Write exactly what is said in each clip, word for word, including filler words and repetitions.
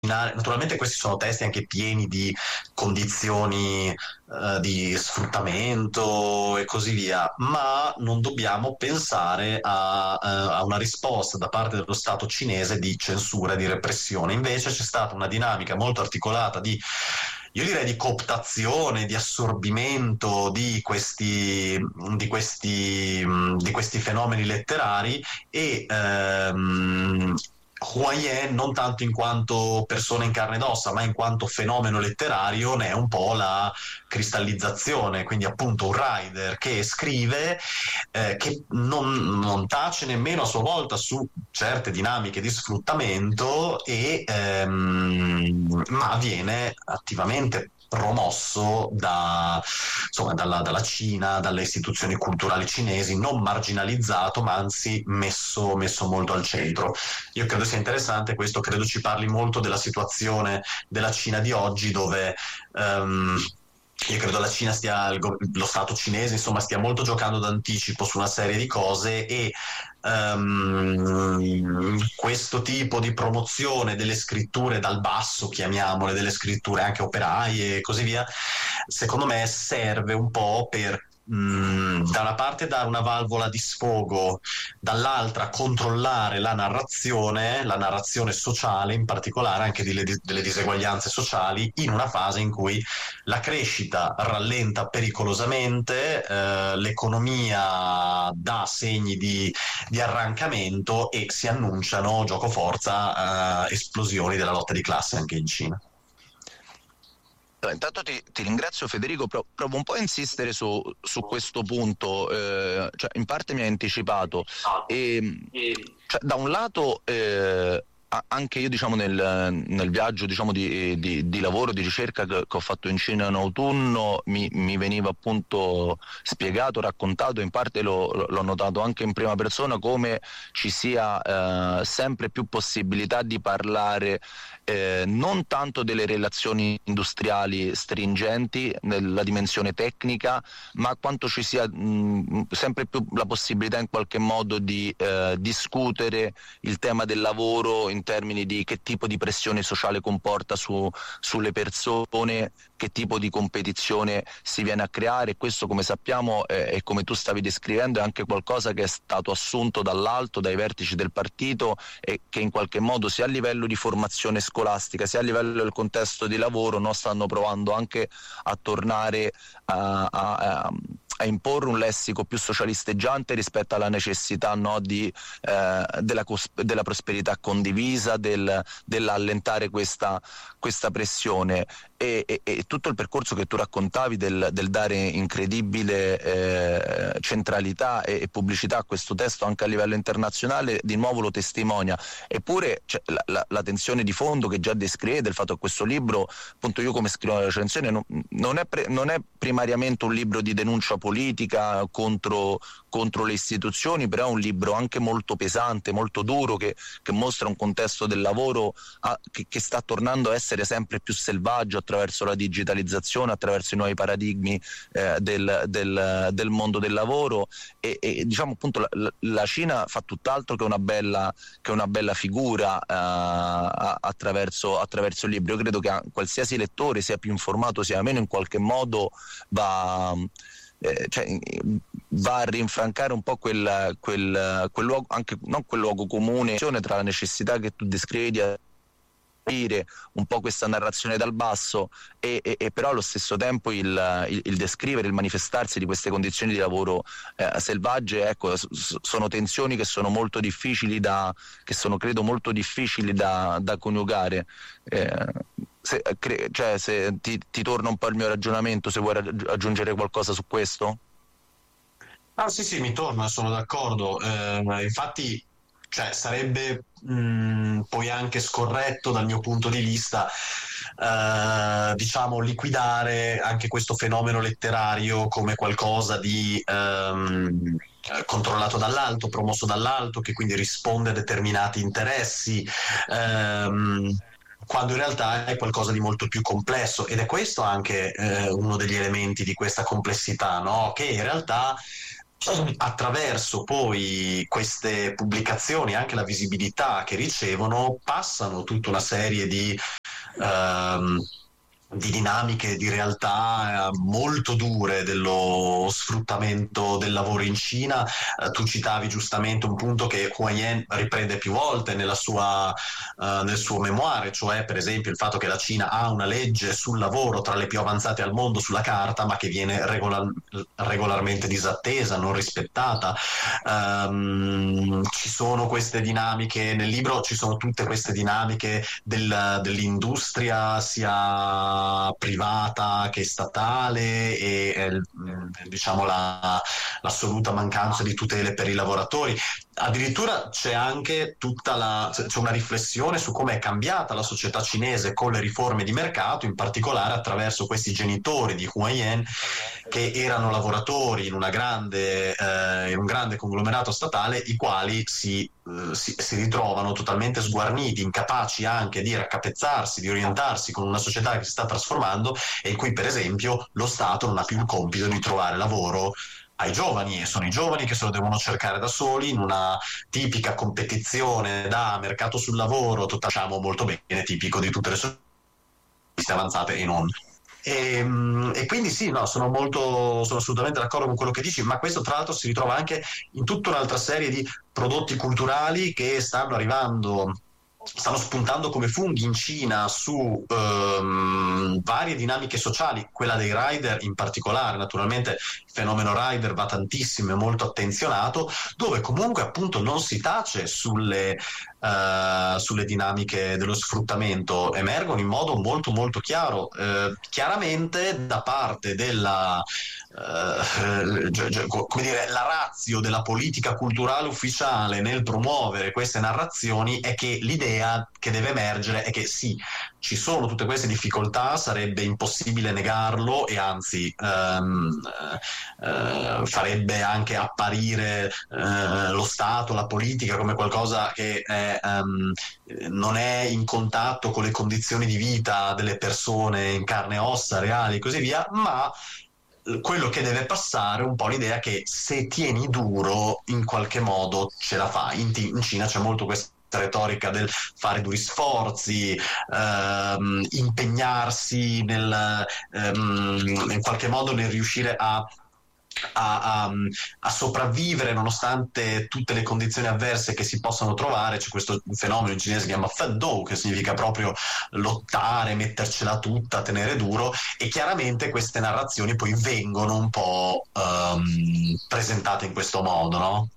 naturalmente questi sono testi anche pieni di condizioni uh, di sfruttamento e così via, ma non dobbiamo pensare a, uh, a una risposta da parte dello Stato cinese di censura e di repressione. Invece c'è stata una dinamica molto articolata di, io direi, di cooptazione, di assorbimento di questi, di questi, di questi fenomeni letterari e ehm, Huan Ye, non tanto in quanto persona in carne ed ossa, ma in quanto fenomeno letterario, ne è un po' la cristallizzazione, quindi appunto un writer che scrive, eh, che non, non tace nemmeno a sua volta su certe dinamiche di sfruttamento, e ehm, ma viene attivamente promosso da, insomma, dalla, dalla Cina, dalle istituzioni culturali cinesi, non marginalizzato, ma anzi messo, messo molto al centro. Io credo sia interessante questo, credo ci parli molto della situazione della Cina di oggi, dove um, io credo la Cina stia, lo Stato cinese insomma stia molto giocando d'anticipo su una serie di cose, e um, questo tipo di promozione delle scritture dal basso, chiamiamole, delle scritture anche operaie e così via, secondo me serve un po' per Mm, da una parte dare una valvola di sfogo, dall'altra controllare la narrazione, la narrazione sociale, in particolare anche delle, delle diseguaglianze sociali, in una fase in cui la crescita rallenta pericolosamente, eh, l'economia dà segni di, di arrancamento e si annunciano, gioco forza, eh, esplosioni della lotta di classe anche in Cina. Intanto ti, ti ringrazio Federico, Pro, provo un po' a insistere su, su questo punto, eh, cioè in parte mi hai anticipato, e, cioè, da un lato eh, anche io diciamo nel, nel viaggio diciamo di, di, di lavoro, di ricerca che, che ho fatto in Cina in autunno, mi, mi veniva appunto spiegato, raccontato, in parte lo, l'ho notato anche in prima persona, come ci sia eh, sempre più possibilità di parlare Eh, non tanto delle relazioni industriali stringenti nella dimensione tecnica, ma quanto ci sia mh, sempre più la possibilità in qualche modo di eh, discutere il tema del lavoro in termini di che tipo di pressione sociale comporta su, sulle persone, che tipo di competizione si viene a creare. Questo, come sappiamo, eh, e come tu stavi descrivendo, è anche qualcosa che è stato assunto dall'alto, dai vertici del partito, e che in qualche modo sia a livello di formazione scolastica sia a livello del contesto di lavoro no, stanno provando anche a tornare a, a, a a imporre un lessico più socialisteggiante rispetto alla necessità no, di, eh, della, della prosperità condivisa, del, dell'allentare questa, questa pressione. E, e, e tutto il percorso che tu raccontavi del, del dare incredibile eh, centralità e, e pubblicità a questo testo anche a livello internazionale di nuovo lo testimonia. Eppure cioè, la, la, la tensione di fondo che già descrive del fatto che questo libro, appunto io come scrivo nella recensione, non, non, è pre, non è primariamente un libro di denuncia politica contro, contro le istituzioni, però è un libro anche molto pesante, molto duro, che, che mostra un contesto del lavoro a, che, che sta tornando a essere sempre più selvaggio attraverso la digitalizzazione, attraverso i nuovi paradigmi eh, del, del, del mondo del lavoro, e, e diciamo appunto la, la Cina fa tutt'altro che una bella, che una bella figura eh, attraverso, attraverso il libro. Io credo che qualsiasi lettore, sia più informato sia meno, in qualche modo va... Eh, cioè, va a rinfrancare un po' quel, quel, quel luogo, anche non quel luogo comune tra la necessità che tu descrivi di aprire un po' questa narrazione dal basso e, e, e però allo stesso tempo il, il, il descrivere, il manifestarsi di queste condizioni di lavoro eh, selvagge, ecco, s- sono tensioni che sono molto difficili da, che sono credo molto difficili da, da coniugare. Eh, se, cre- cioè, se ti, ti torna un po' il mio ragionamento, se vuoi raggi- aggiungere qualcosa su questo? Ah sì sì, mi torna, sono d'accordo. Eh, infatti, cioè, sarebbe mh, poi anche scorretto dal mio punto di vista, eh, diciamo, liquidare anche questo fenomeno letterario come qualcosa di ehm, controllato dall'alto, promosso dall'alto, che quindi risponde a determinati interessi. Ehm, quando in realtà è qualcosa di molto più complesso, ed è questo anche eh, uno degli elementi di questa complessità, no? Che in realtà attraverso poi queste pubblicazioni, anche la visibilità che ricevono, passano tutta una serie di ehm, di dinamiche di realtà molto dure dello sfruttamento del lavoro in Cina. Eh, tu citavi giustamente un punto che Huai Yan riprende più volte nella sua, uh, nel suo memoire, cioè per esempio il fatto che la Cina ha una legge sul lavoro tra le più avanzate al mondo sulla carta, ma che viene regolar- regolarmente disattesa, non rispettata. Um, ci sono queste dinamiche, nel libro ci sono tutte queste dinamiche del, dell'industria, sia privata che statale, e eh, diciamo la, l'assoluta mancanza di tutele per i lavoratori. Addirittura c'è anche tutta la, c'è una riflessione su come è cambiata la società cinese con le riforme di mercato, in particolare attraverso questi genitori di Huai Yan che erano lavoratori in, una grande, eh, in un grande conglomerato statale, i quali si, eh, si, si ritrovano totalmente sguarniti, incapaci anche di raccapezzarsi, di orientarsi con una società che si sta trasformando e in cui per esempio lo Stato non ha più il compito di trovare lavoro ai giovani, e sono i giovani che se lo devono cercare da soli in una tipica competizione da mercato sul lavoro, diciamo molto bene tipico di tutte le società avanzate e non. E, e quindi sì, no, sono molto, sono assolutamente d'accordo con quello che dici, ma questo tra l'altro si ritrova anche in tutta un'altra serie di prodotti culturali che stanno arrivando, stanno spuntando come funghi in Cina su ehm, varie dinamiche sociali, quella dei rider in particolare. Naturalmente il fenomeno rider va tantissimo e molto attenzionato, dove comunque appunto non si tace sulle, uh, sulle dinamiche dello sfruttamento, emergono in modo molto molto chiaro. Uh, chiaramente da parte della Uh, come dire, la ratio della politica culturale ufficiale nel promuovere queste narrazioni è che l'idea che deve emergere è che sì, ci sono tutte queste difficoltà, sarebbe impossibile negarlo, e anzi um, uh, farebbe anche apparire uh, lo Stato, la politica come qualcosa che è, um, non è in contatto con le condizioni di vita delle persone in carne e ossa reali e così via, ma quello che deve passare è un po' l'idea che se tieni duro in qualche modo ce la fai. In, in Cina c'è molto questa retorica del fare duri sforzi, ehm, impegnarsi nel, ehm, in qualche modo nel riuscire a A, a, a sopravvivere nonostante tutte le condizioni avverse che si possano trovare. C'è questo fenomeno in cinese che si chiama Fendou, che significa proprio lottare, mettercela tutta, tenere duro, e chiaramente queste narrazioni poi vengono un po' um, presentate in questo modo, no?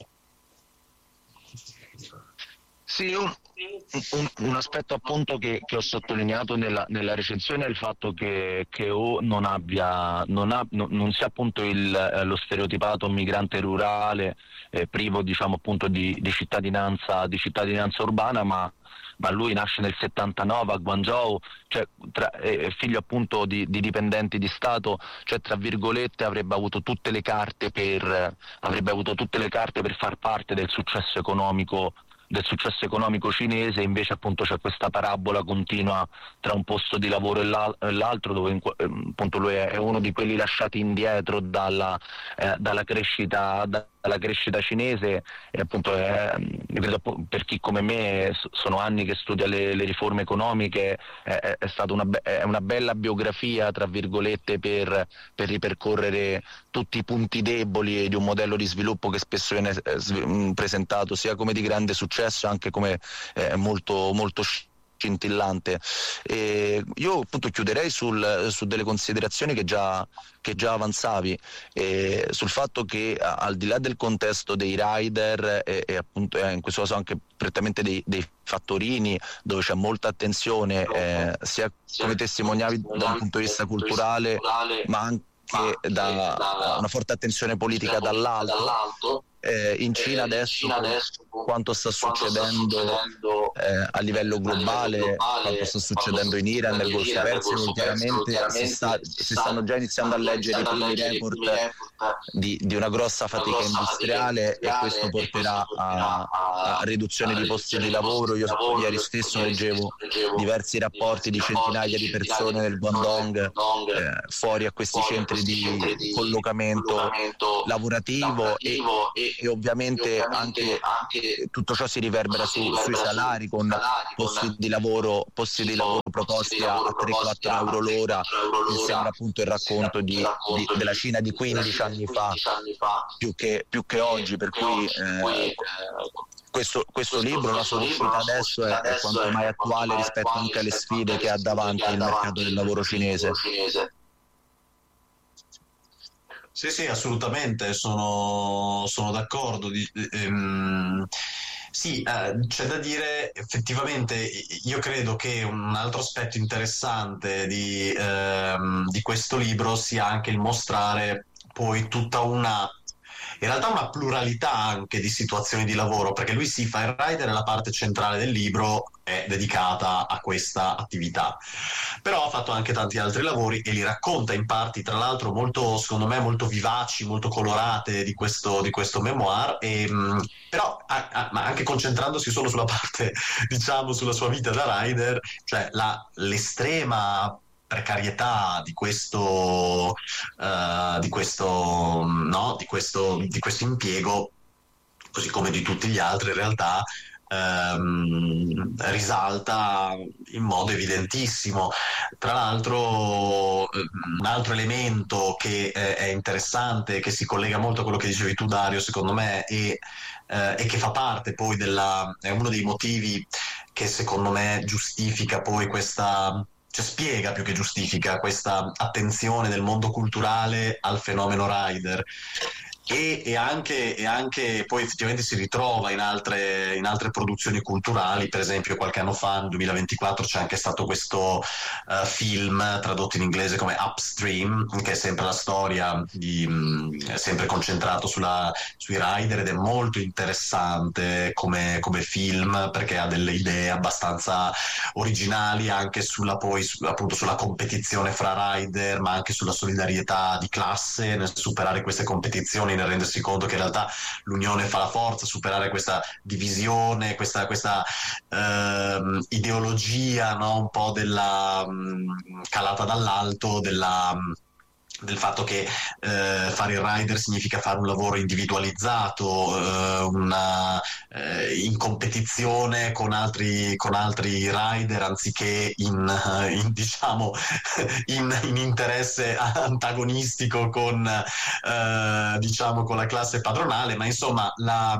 Sì, un, un, un aspetto appunto che, che ho sottolineato nella, nella recensione è il fatto che, che O non abbia, non, ha, no, non sia appunto il, lo stereotipato migrante rurale, eh, privo diciamo appunto di, di cittadinanza, di cittadinanza urbana, ma ma lui nasce nel settantanove a Guangzhou, cioè tra, è figlio appunto di, di dipendenti di Stato, cioè tra virgolette avrebbe avuto tutte le carte per avrebbe avuto tutte le carte per far parte del successo economico del successo economico cinese. Invece appunto c'è questa parabola continua tra un posto di lavoro e l'altro, dove appunto lui è uno di quelli lasciati indietro dalla, eh, dalla crescita dalla crescita cinese, e appunto è, credo, per chi come me sono anni che studia le, le riforme economiche, è, è stata una, è una bella biografia tra virgolette per, per ripercorrere tutti i punti deboli di un modello di sviluppo che spesso viene eh, presentato sia come di grande successo, anche come eh, molto molto scintillante. E io appunto chiuderei sul, su delle considerazioni che già, che già avanzavi, e sul fatto che al di là del contesto dei rider e, e appunto eh, in questo caso anche prettamente dei, dei fattorini, dove c'è molta attenzione eh, sia come testimoniavi da un punto di vista culturale, ma anche da una forte attenzione politica dall'alto. Eh, in Cina adesso, quanto sta succedendo eh, a livello globale, quanto sta succedendo in Iran, nel Golfo Persico, chiaramente si, sta, si stanno già iniziando a leggere i primi report di, di una grossa fatica industriale, e questo porterà a, a riduzione di posti di lavoro. Io ieri stesso leggevo diversi rapporti di centinaia di persone nel Guangdong eh, fuori a questi centri di collocamento lavorativo, e e, e ovviamente anche tutto ciò si riverbera su, sui salari, con posti di lavoro, posti di lavoro proposti a tre quattro euro l'ora, che sembra appunto il racconto di, di, della Cina di quindici anni fa più che, più che oggi, per cui eh, questo, questo libro, la sua uscita adesso è, è quanto mai attuale rispetto anche alle sfide che ha davanti il mercato del lavoro cinese. Sì, sì, assolutamente, sono, sono d'accordo. Di, ehm, sì, eh, c'è da dire, effettivamente, io credo che un altro aspetto interessante di, ehm, di questo libro sia anche il mostrare poi tutta una, in realtà una pluralità anche di situazioni di lavoro, perché lui si fa il rider e la parte centrale del libro è dedicata a questa attività, però ha fatto anche tanti altri lavori e li racconta in parti, tra l'altro molto, secondo me, molto vivaci, molto colorate di questo, di questo memoir, e, mh, però a, a, ma anche concentrandosi solo sulla parte, diciamo, sulla sua vita da rider, cioè la, l'estrema precarietà di questo, uh, di questo, no, di questo, di questo impiego, così come di tutti gli altri in realtà, ehm, risalta in modo evidentissimo. Tra l'altro, un altro elemento che è, è interessante, che si collega molto a quello che dicevi tu, Dario, secondo me, e, eh, e che fa parte poi della, è uno dei motivi che secondo me giustifica poi questa, cioè spiega più che giustifica questa attenzione del mondo culturale al fenomeno rider. E, e, anche, e anche poi effettivamente si ritrova in altre, in altre produzioni culturali. Per esempio qualche anno fa, nel duemilaventiquattro, c'è anche stato questo uh, film tradotto in inglese come Upstream, che è sempre la storia di, mh, sempre concentrato sulla, sui rider, ed è molto interessante come, come film, perché ha delle idee abbastanza originali anche sulla, poi, su, appunto sulla competizione fra rider, ma anche sulla solidarietà di classe nel superare queste competizioni, nel rendersi conto che in realtà l'unione fa la forza, superare questa divisione, questa, questa ehm, ideologia, no? Un po' della mh, calata dall'alto, della del fatto che eh, fare il rider significa fare un lavoro individualizzato, eh, una, eh, in competizione con altri, con altri rider, anziché in, in diciamo in, in interesse antagonistico con eh, diciamo con la classe padronale. Ma insomma la,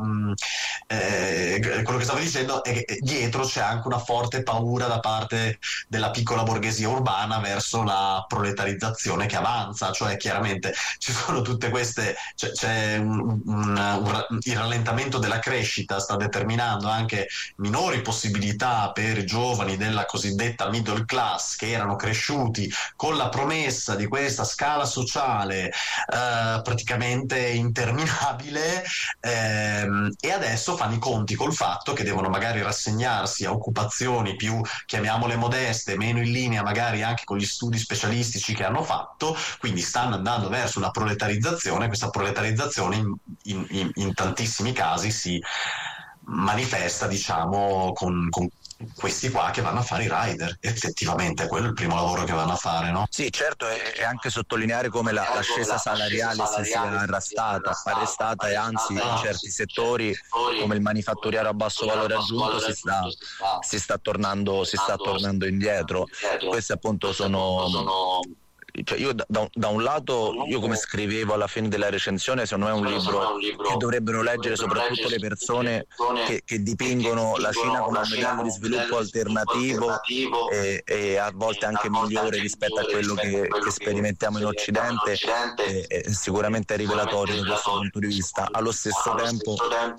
eh, quello che stavo dicendo è che dietro c'è anche una forte paura da parte della piccola borghesia urbana verso la proletarizzazione che avanza. Cioè chiaramente ci sono tutte queste, c'è, c'è un, un, un, il rallentamento della crescita sta determinando anche minori possibilità per i giovani della cosiddetta middle class, che erano cresciuti con la promessa di questa scala sociale eh, praticamente interminabile, ehm, e adesso fanno i conti col fatto che devono magari rassegnarsi a occupazioni più, chiamiamole modeste, meno in linea magari anche con gli studi specialistici che hanno fatto. Quindi stanno andando verso una proletarizzazione. Questa proletarizzazione in, in, in, in tantissimi casi si manifesta, diciamo, con, con questi qua che vanno a fare i rider. Effettivamente quello è il primo lavoro che vanno a fare, no? Sì, certo, e, e anche sottolineare come la, l'ascesa salariale si sia arrestata, arrestata e anzi in certi settori come il manifatturiero a basso valore aggiunto si sta, si sta tornando si sta tornando indietro. Questi appunto sono... Cioè io da, da un lato, io come scrivevo alla fine della recensione, secondo me è un libro che dovrebbero leggere soprattutto le persone che, che dipingono la Cina come un modello di sviluppo alternativo e, e a volte anche migliore rispetto a quello che, che sperimentiamo in Occidente, e, e sicuramente è rivelatorio da questo punto di vista. Allo stesso tempo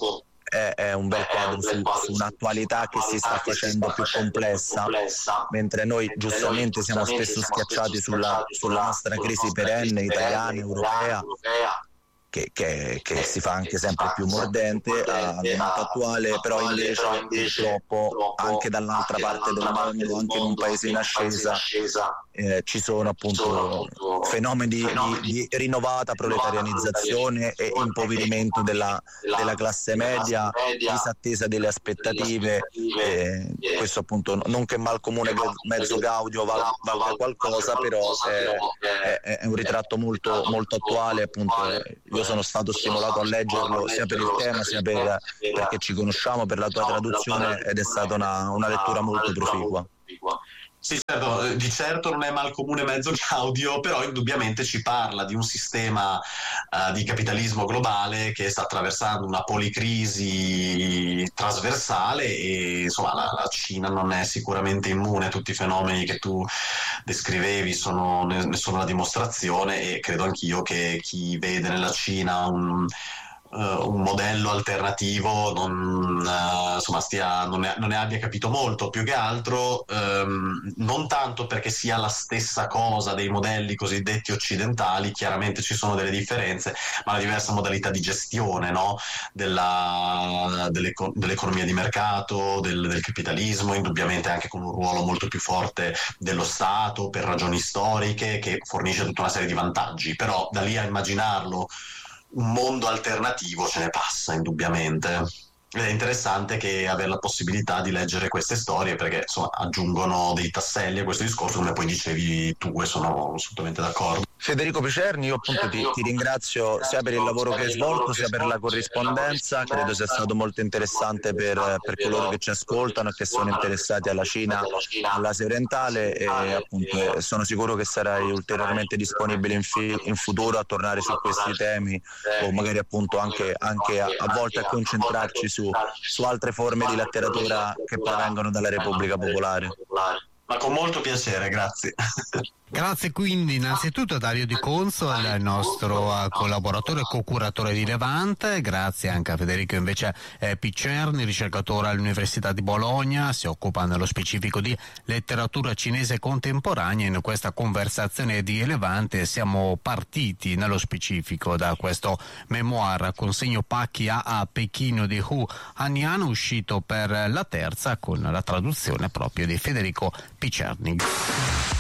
È, è un bel quadro su, su un'attualità che si sta facendo più complessa, mentre noi giustamente siamo spesso schiacciati sulla, sulla nostra crisi perenne italiana, europea, che, che, che si fa anche sempre più mordente al momento attuale, però invece purtroppo anche dall'altra parte del mondo, anche in un paese in ascesa, eh, ci sono appunto fenomeni di, di, di rinnovata proletarianizzazione e impoverimento della, della classe media, disattesa delle aspettative. Eh, questo appunto non che Malcomune mezzo Gaudio valga, valga qualcosa, però è, è, è un ritratto molto, molto attuale. Appunto io io sono stato stimolato a leggerlo sia per il tema sia per, perché ci conosciamo, per la tua traduzione, ed è stata una, una lettura molto proficua. Sì, certo, di certo non è Malcomune mezzo Claudio, però indubbiamente ci parla di un sistema uh, di capitalismo globale che sta attraversando una policrisi trasversale e insomma la, la Cina non è sicuramente immune. Tutti i fenomeni che tu descrivevi sono, ne, ne sono la dimostrazione, e credo anch'io che chi vede nella Cina un Uh, un modello alternativo non, uh, insomma stia, non, ne, non ne abbia capito molto, più che altro um, non tanto perché sia la stessa cosa dei modelli cosiddetti occidentali, chiaramente ci sono delle differenze, ma la diversa modalità di gestione, no? Della, dell'eco, dell'economia di mercato, del, del capitalismo, indubbiamente anche con un ruolo molto più forte dello Stato per ragioni storiche, che fornisce tutta una serie di vantaggi, però da lì a immaginarlo un mondo alternativo ce ne passa indubbiamente. Ed è interessante che avere la possibilità di leggere queste storie, perché insomma aggiungono dei tasselli a questo discorso, come poi dicevi tu, e sono assolutamente d'accordo. Federico Picerni, io appunto ti, ti ringrazio sia per il lavoro che hai svolto sia per la corrispondenza. Credo sia stato molto interessante per, per coloro che ci ascoltano e che sono interessati alla Cina, all'Asia orientale, e appunto sono sicuro che sarai ulteriormente disponibile in, fi, in futuro a tornare su questi temi, o magari appunto anche, anche a, a volte a concentrarci su, su altre forme di letteratura che provengono dalla Repubblica Popolare. Ma con molto piacere, grazie. Grazie quindi innanzitutto a Dario Di Conso, il nostro uh, collaboratore e co-curatore di Levante, grazie anche a Federico invece eh, Picerni, ricercatore all'Università di Bologna, si occupa nello specifico di letteratura cinese contemporanea. In questa conversazione di Levante siamo partiti nello specifico da questo memoir Consegno pacchi a, a Pechino di Hu Hanian, uscito per la Terza con la traduzione proprio di Federico Picerni.